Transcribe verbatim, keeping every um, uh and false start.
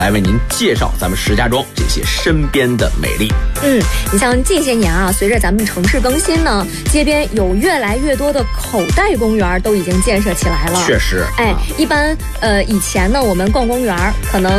来为您介绍咱们石家庄这些身边的美丽。 嗯，你像近些年啊，随着咱们城市更新呢，街边有越来越多的口袋公园都已经建设起来了。 确实， 哎，一般呃以前呢，我们逛公园可能